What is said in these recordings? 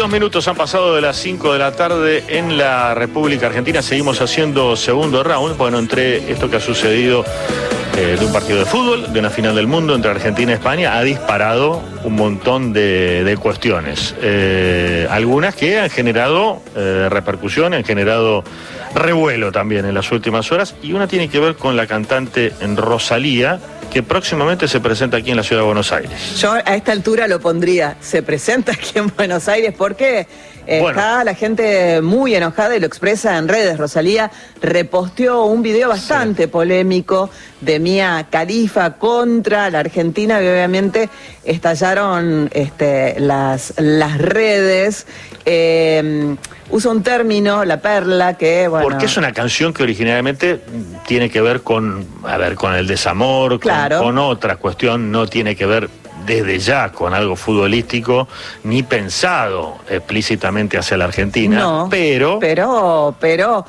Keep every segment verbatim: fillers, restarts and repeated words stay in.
dos minutos han pasado de las cinco de la tarde en la República Argentina. Seguimos haciendo segundo round. Bueno, entre esto que ha sucedido eh, de un partido de fútbol, de una final del mundo entre Argentina y España, ha disparado un montón de, de cuestiones. Eh, algunas que han generado eh, repercusión, han generado revuelo también en las últimas horas. Y una tiene que ver con la cantante Rosalía, que próximamente se presenta aquí en la ciudad de Buenos Aires. Yo a esta altura lo pondría, se presenta aquí en Buenos Aires, porque eh, bueno. está la gente muy enojada y lo expresa en redes. Rosalía reposteó un video bastante sí. polémico de Mia Khalifa contra la Argentina, y obviamente estallaron este, las, las redes. Eh, usa un término, la perla, que bueno... Porque es una canción que originalmente tiene que ver con, a ver, con el desamor, claro. con, con otra cuestión, no tiene que ver desde ya con algo futbolístico, ni pensado explícitamente hacia la Argentina, no, pero... Pero, pero,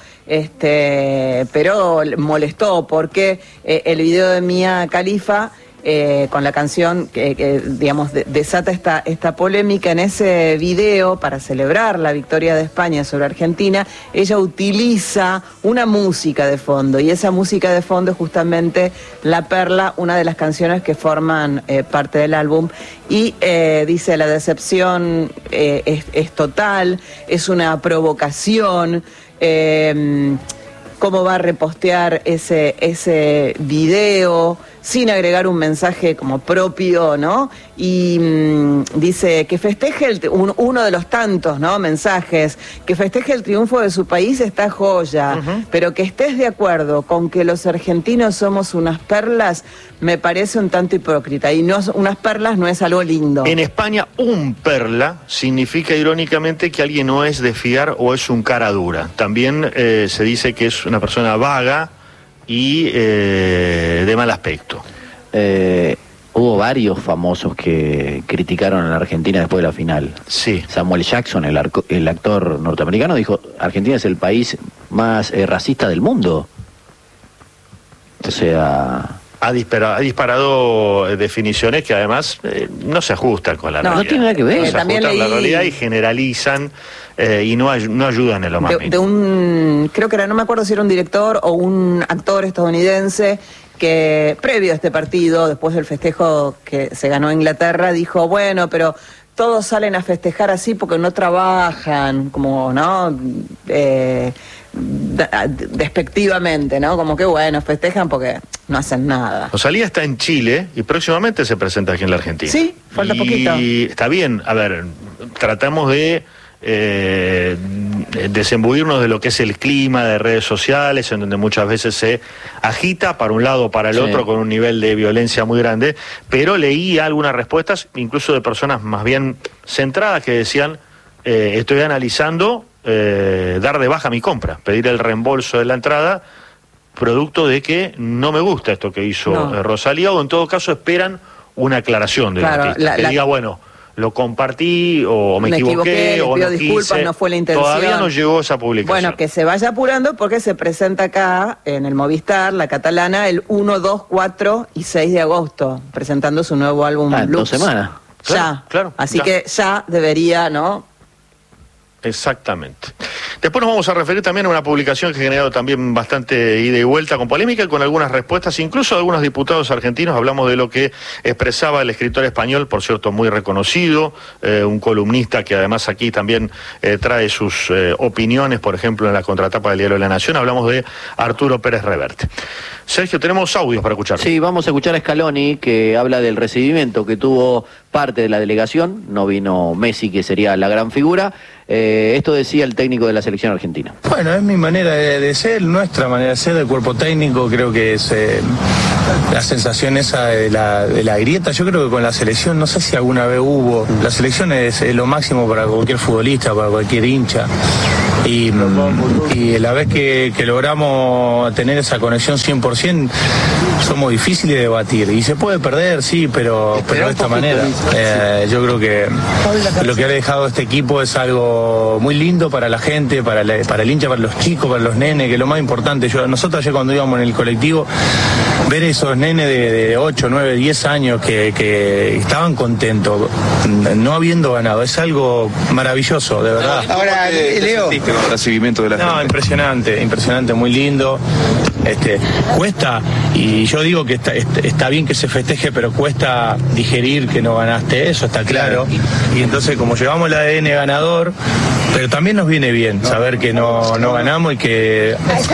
este, pero molestó, porque eh, el video de Mia Khalifa... Eh, con la canción que, que digamos, de, desata esta, esta polémica. En ese video, para celebrar la victoria de España sobre Argentina, ella utiliza una música de fondo, y esa música de fondo es justamente La Perla, una de las canciones que forman eh, parte del álbum, y eh, dice: la decepción eh, es, es total, es una provocación. eh, ¿Cómo va a repostear ese, ese video sin agregar un mensaje como propio, ¿no? Y mmm, dice que festeje el, un, uno de los tantos, ¿no?, mensajes, que festeje el triunfo de su país está joya, uh-huh. pero que estés de acuerdo con que los argentinos somos unas perlas, me parece un tanto hipócrita. Y no, unas perlas no es algo lindo. En España, un perla significa irónicamente que alguien no es de fiar o es un cara dura. También eh, se dice que es una persona vaga y eh, de mal aspecto. Eh, hubo varios famosos que criticaron a la Argentina después de la final. Sí. Samuel Jackson, el, arco, el actor norteamericano, dijo: Argentina es el país más eh, racista del mundo. O sea... Ha disparado, ha disparado definiciones que además eh, no se ajustan con la no, realidad. No tiene nada que ver. No se También ajustan leí... a la realidad y generalizan eh, y no, ay, no ayudan en lo más de, mínimo. de un, creo que era, no me acuerdo si era un director o un actor estadounidense, que previo a este partido, después del festejo que se ganó Inglaterra, dijo: bueno, pero todos salen a festejar así porque no trabajan, como, ¿no? Eh, despectivamente, ¿no? Como que bueno, festejan porque no hacen nada. Rosalía está en Chile y próximamente se presenta aquí en la Argentina. Sí, falta y poquito. Y está bien, a ver, tratamos de eh, desembuirnos de lo que es el clima de redes sociales, en donde muchas veces se agita para un lado o para el sí. otro con un nivel de violencia muy grande, pero leí algunas respuestas, incluso de personas más bien centradas, que decían: eh, estoy analizando Eh, dar de baja mi compra, pedir el reembolso de la entrada, producto de que no me gusta esto que hizo no. eh, Rosalía, o en todo caso esperan una aclaración del claro, artista, la, que la... diga, bueno, lo compartí o me, me equivoqué, equivoqué, o pido no disculpas, quise. No fue la intención. Todavía no llegó esa publicación. Bueno, que se vaya apurando, porque se presenta acá en el Movistar, la catalana, el uno, dos, cuatro y seis de agosto, presentando su nuevo álbum ah, Lux. dos semanas. Ya, claro, claro, así ya. que ya debería, ¿no? Exactamente. Después nos vamos a referir también a una publicación que ha generado también bastante ida y vuelta con polémica y con algunas respuestas, incluso de algunos diputados argentinos. Hablamos de lo que expresaba el escritor español, por cierto muy reconocido, eh, un columnista que además aquí también eh, trae sus eh, opiniones, por ejemplo en la contratapa del Diario de la Nación. Hablamos de Arturo Pérez Reverte. Sergio, tenemos audios para escuchar. Sí, vamos a escuchar a Scaloni, que habla del recibimiento que tuvo parte de la delegación. No vino Messi, que sería la gran figura. Eh, esto decía el técnico de la selección argentina. Bueno, es mi manera de, de ser, nuestra manera de ser, del cuerpo técnico. Creo que es eh, la sensación esa de la, de la grieta. Yo creo que con la selección, no sé si alguna vez hubo, la selección es, es lo máximo para cualquier futbolista, para cualquier hincha. Y, y la vez que, que logramos tener esa conexión cien por ciento, somos difíciles de batir. Y se puede perder, sí, pero, pero de esta manera. Eh, yo creo que lo que ha dejado este equipo es algo muy lindo para la gente, para, la, para el hincha, para los chicos, para los nenes, que es lo más importante. Yo, nosotros ayer cuando íbamos en el colectivo, ver esos nenes de, de ocho, nueve, diez años que, que estaban contentos, no habiendo ganado, es algo maravilloso, de verdad. Ahora, Leo, con el recibimiento de la no, gente. impresionante, impresionante, muy lindo. Este, cuesta, y yo digo que está, está bien que se festeje, pero cuesta digerir que no ganaste, eso está claro. Y entonces, como llevamos el A D N ganador, pero también nos viene bien saber que no, no ganamos y que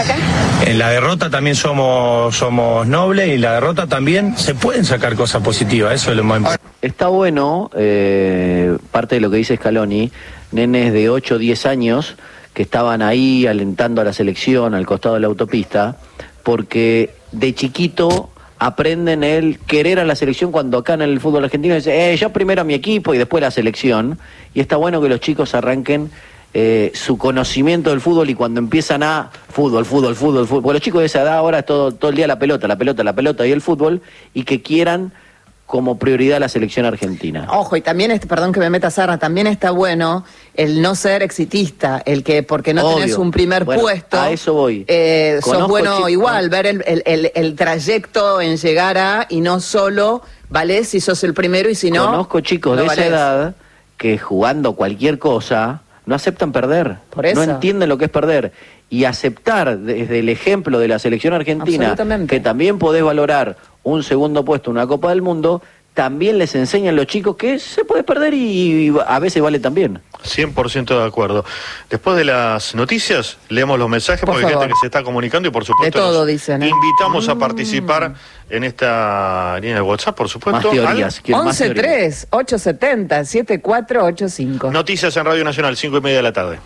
en la derrota también somos, somos nobles, y la derrota también se pueden sacar cosas positivas, eso es lo más importante. Está bueno, eh, parte de lo que dice Scaloni, nenes de ocho o diez años que estaban ahí alentando a la selección al costado de la autopista, porque de chiquito aprenden el querer a la selección, cuando acá en el fútbol argentino dicen, eh, yo primero a mi equipo y después la selección, y está bueno que los chicos arranquen eh, su conocimiento del fútbol, y cuando empiezan a fútbol, fútbol, fútbol, fútbol, porque los chicos de esa edad ahora es todo, todo el día la pelota, la pelota, la pelota y el fútbol, y que quieran como prioridad la selección argentina. Ojo, y también, este, perdón que me meta Sarra, también está bueno el no ser exitista, el que porque no Obvio. tenés un primer bueno, puesto, a eso voy. Eh, sos bueno chicos, igual, ver el, el, el, el trayecto en llegar a, y no solo valés si sos el primero y si no... Conozco chicos no de valés. esa edad que jugando cualquier cosa no aceptan perder, Por eso. no entienden lo que es perder. Y aceptar desde el ejemplo de la selección argentina, que también podés valorar un segundo puesto en una Copa del Mundo, también les enseñan los chicos que se puede perder y a veces vale también. cien por ciento de acuerdo. Después de las noticias, leemos los mensajes, por porque hay favor. gente que se está comunicando y por supuesto de todo, los dicen, ¿eh? invitamos mm. a participar en esta línea de WhatsApp, por supuesto. Más teorías. once tres ocho siete cero siete cuatro ocho cinco. Noticias en Radio Nacional, cinco y media de la tarde.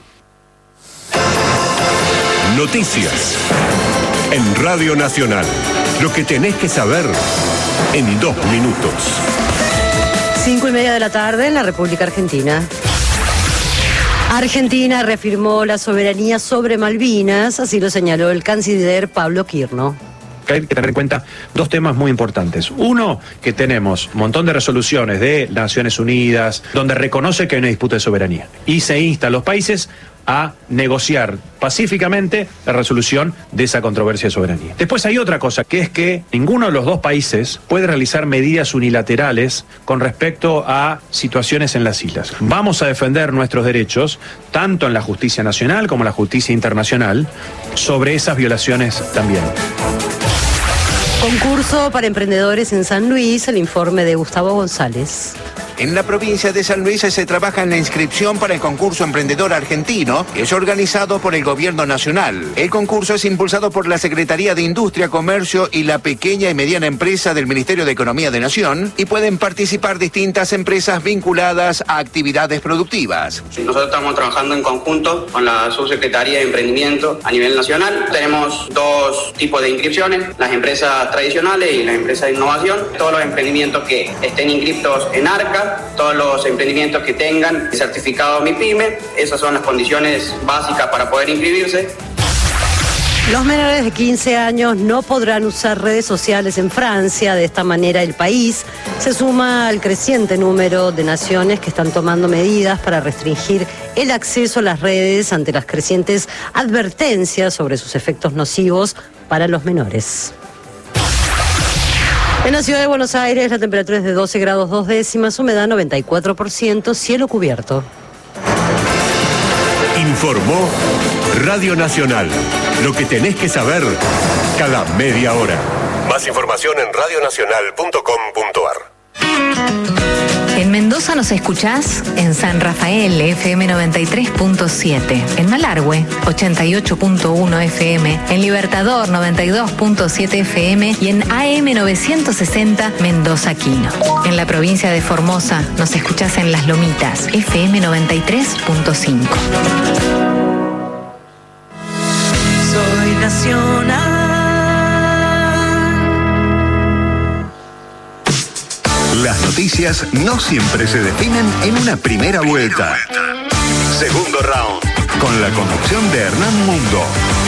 Noticias en Radio Nacional. Lo que tenés que saber en dos minutos. Cinco y media de la tarde en la República Argentina. Argentina reafirmó la soberanía sobre Malvinas, así lo señaló el canciller Pablo Quirno. Hay que tener en cuenta dos temas muy importantes. Uno, que tenemos un montón de resoluciones de Naciones Unidas donde reconoce que hay una disputa de soberanía y se insta a los países a negociar pacíficamente la resolución de esa controversia de soberanía. Después hay otra cosa, que es que ninguno de los dos países puede realizar medidas unilaterales con respecto a situaciones en las islas. Vamos a defender nuestros derechos, tanto en la justicia nacional como en la justicia internacional, sobre esas violaciones también. Concurso para emprendedores en San Luis, el informe de Gustavo González. En la provincia de San Luis se trabaja en la inscripción para el concurso Emprendedor Argentino, que es organizado por el Gobierno Nacional. El concurso es impulsado por la Secretaría de Industria, Comercio y la Pequeña y Mediana Empresa del Ministerio de Economía de Nación, y pueden participar distintas empresas vinculadas a actividades productivas. Nosotros estamos trabajando en conjunto con la Subsecretaría de Emprendimiento a nivel nacional. Tenemos dos tipos de inscripciones, las empresas tradicionales y las empresas de innovación. Todos los emprendimientos que estén inscritos en ARCA, todos los emprendimientos que tengan certificado MIPYME, esas son las condiciones básicas para poder inscribirse. Los menores de quince años no podrán usar redes sociales en Francia. De esta manera el país se suma al creciente número de naciones que están tomando medidas para restringir el acceso a las redes ante las crecientes advertencias sobre sus efectos nocivos para los menores. En la ciudad de Buenos Aires la temperatura es de doce grados dos décimas, humedad noventa y cuatro por ciento, cielo cubierto. Informó Radio Nacional. Lo que tenés que saber cada media hora. Más información en radio nacional punto com punto ar. En Mendoza nos escuchás en San Rafael, F M noventa y tres punto siete. En Malargüe, ochenta y ocho punto uno F M. En Libertador, noventa y dos punto siete F M. Y en A M novecientos sesenta, Mendoza Quino. En la provincia de Formosa nos escuchás en Las Lomitas, F M noventa y tres punto cinco. Soy nacional. Las noticias no siempre se definen en una primera vuelta. Segundo round. Con la conducción de Hernán Mundo.